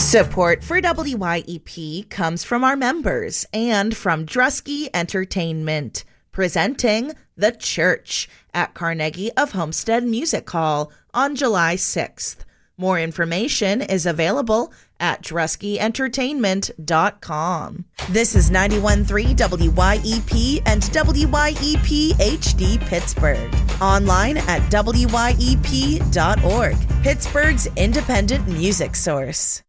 Support for WYEP comes from our members and from Drusky Entertainment, presenting The Church at Carnegie of Homestead Music Hall on July 6th. More information is available at druskyentertainment.com. This is 91.3 WYEP and WYEP HD Pittsburgh. Online at WYEP.org, Pittsburgh's independent music source.